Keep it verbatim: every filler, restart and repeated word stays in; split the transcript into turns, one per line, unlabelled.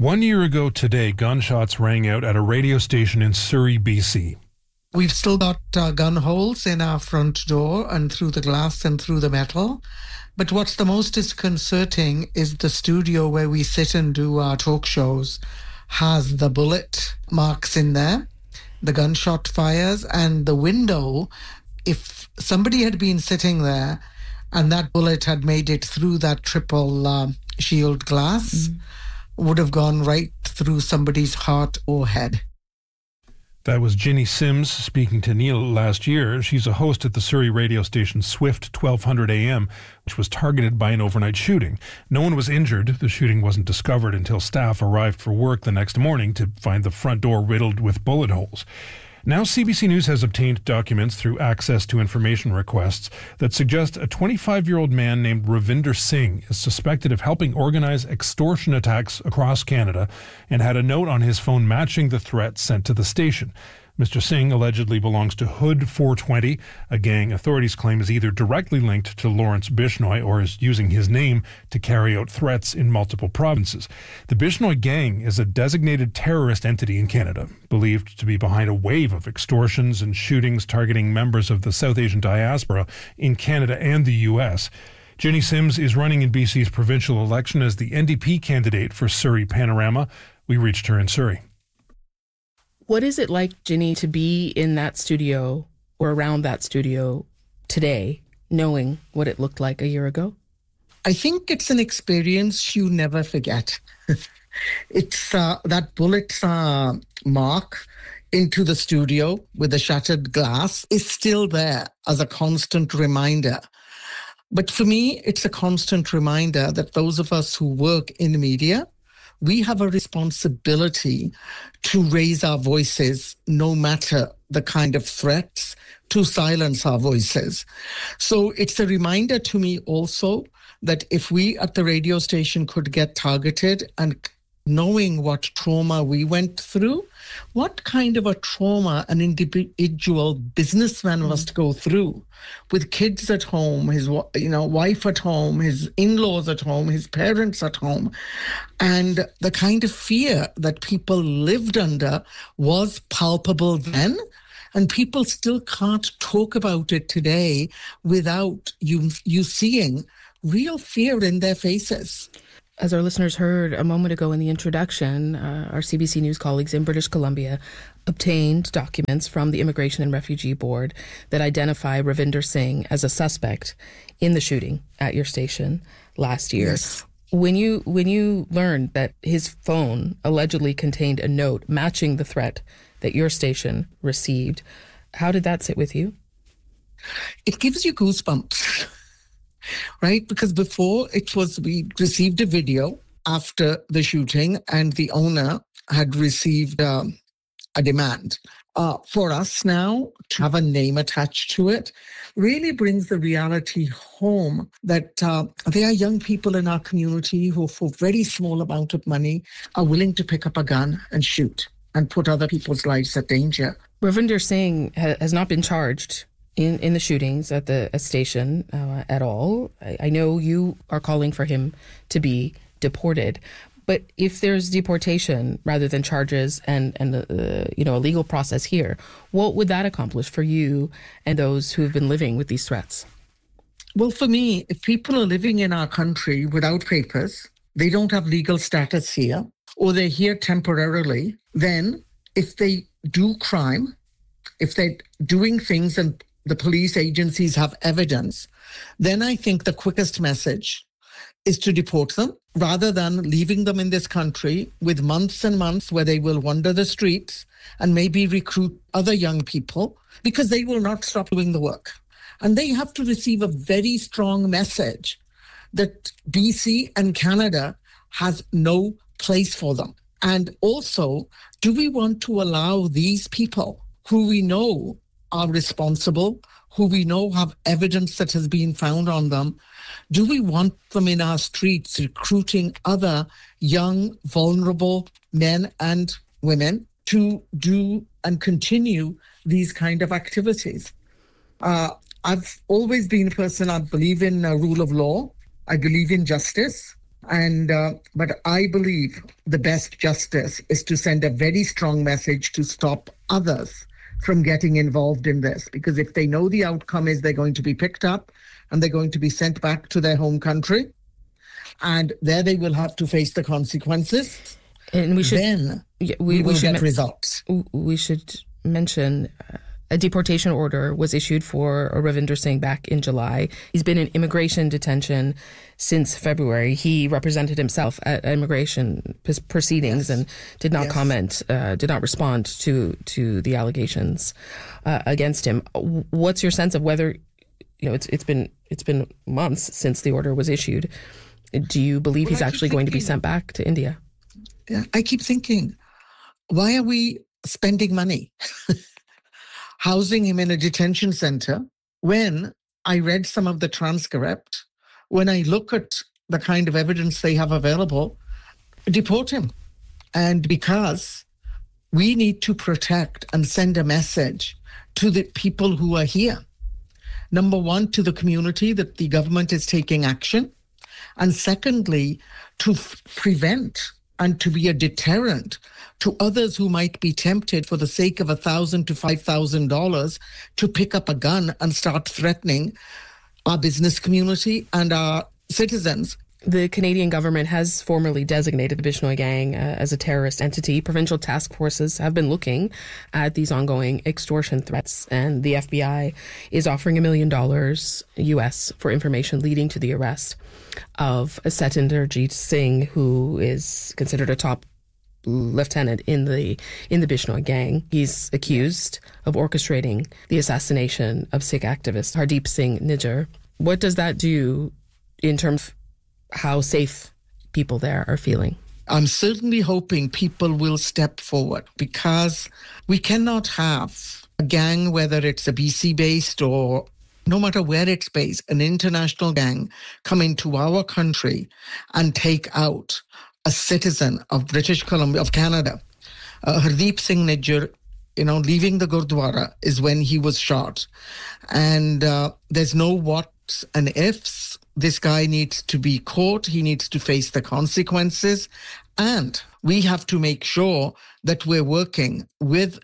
One year ago today, gunshots rang out at a radio station in Surrey, B C.
We've still got uh, gun holes in our front door and through the glass and through the metal. But what's the most disconcerting is the studio where we sit and do our talk shows has the bullet marks in there, the gunshot fires, and the window. If somebody had been sitting there and that bullet had made it through that triple uh, shield glass, mm. would have gone right through somebody's heart or head.
That was Ginny Sims speaking to Neil last year. She's a host at the Surrey radio station Swift twelve hundred A M, which was targeted by an overnight shooting. No one was injured. The shooting wasn't discovered until staff arrived for work the next morning to find the front door riddled with bullet holes. Now C B C News has obtained documents through access to information requests that suggest a twenty-five-year-old man named Ravinder Singh is suspected of helping organize extortion attacks across Canada and had a note on his phone matching the threat sent to the station. Mister Singh allegedly belongs to Hood four twenty, a gang authorities claim is either directly linked to Lawrence Bishnoi or is using his name to carry out threats in multiple provinces. The Bishnoi gang is a designated terrorist entity in Canada, believed to be behind a wave of extortions and shootings targeting members of the South Asian diaspora in Canada and the U S. Ginny Sims is running in B C's provincial election as the N D P candidate for Surrey Panorama. We reached her in Surrey.
What is it like, Ginny, to be in that studio or around that studio today, knowing what it looked like a year ago?
I think it's an experience you never forget. It's uh, that bullet uh, mark into the studio with the shattered glass is still there as a constant reminder. But for me, it's a constant reminder that those of us who work in media, we have a responsibility to raise our voices no matter the kind of threats, to silence our voices. So it's a reminder to me also that if we at the radio station could get targeted and knowing what trauma we went through, what kind of a trauma an individual businessman must go through with kids at home, his you know wife at home, his in-laws at home, his parents at home. And the kind of fear that people lived under was palpable then. And people still can't talk about it today without you, you seeing real fear in their faces.
As our listeners heard a moment ago in the introduction, uh, our C B C News colleagues in British Columbia obtained documents from the Immigration and Refugee Board that identify Ravinder Singh as a suspect in the shooting at your station last year.
Yes.
When you when you learned that his phone allegedly contained a note matching the threat that your station received, how did that sit with you?
It gives you goosebumps. Right? Because before it was, we received a video after the shooting and the owner had received um, a demand. Uh, for us now to have a name attached to it really brings the reality home that uh, there are young people in our community who for very small amount of money are willing to pick up a gun and shoot and put other people's lives at danger.
Ravinder Singh ha- has not been charged in, in the shootings at the at station uh, at all. I, I know you are calling for him to be deported, but if there's deportation rather than charges and, and uh, you know, a legal process here, what would that accomplish for you and those who have been living with these threats?
Well, for me, if people are living in our country without papers, they don't have legal status here, or they're here temporarily, then if they do crime, if they're doing things and the police agencies have evidence, then I think the quickest message is to deport them rather than leaving them in this country with months and months where they will wander the streets and maybe recruit other young people because they will not stop doing the work. And they have to receive a very strong message that B C and Canada has no place for them. And also, do we want to allow these people who we know are responsible, who we know have evidence that has been found on them, do we want them in our streets recruiting other young, vulnerable men and women to do and continue these kind of activities? Uh, I've always been a person, I believe in uh, rule of law. I believe in justice. And uh, but I believe the best justice is to send a very strong message to stop others from getting involved in this, because if they know the outcome is they're going to be picked up and they're going to be sent back to their home country, and there they will have to face the consequences.
And we should
then
yeah,
we, we will
we should
get
me-
results.
We should mention uh, a deportation order was issued for Ravinder Singh back in July. He's been in immigration detention since February. He represented himself at immigration proceedings yes. and did not yes. comment, uh, did not respond to to the allegations uh, against him. What's your sense of whether, you know, it's it's been it's been months since the order was issued. Do you believe well, he's actually thinking, going to be sent back to India?
Yeah, I keep thinking, why are we spending money housing him in a detention center when I read some of the transcript, when I look at the kind of evidence they have available, deport him. And because we need to protect and send a message to the people who are here. Number one, to the community that the government is taking action. And secondly, to f- prevent and to be a deterrent to others who might be tempted for the sake of one thousand dollars to five thousand dollars to pick up a gun and start threatening our business community and our citizens.
The Canadian government has formally designated the Bishnoi Gang uh, as a terrorist entity. Provincial task forces have been looking at these ongoing extortion threats, and the F B I is offering a million dollars U S for information leading to the arrest of Satinderjeet Singh, who is considered a top lieutenant in the in the Bishnoi Gang. He's accused of orchestrating the assassination of Sikh activist Hardeep Singh Nijjar. What does that do in terms of how safe people there are feeling?
I'm certainly hoping people will step forward, because we cannot have a gang, whether it's a B C-based or no matter where it's based, an international gang come into our country and take out a citizen of British Columbia, of Canada. Uh, Hardeep Singh Nijjar, you know, leaving the Gurdwara is when he was shot. And uh, there's no whats and ifs. This guy needs to be caught. He needs to face the consequences. And we have to make sure that we're working with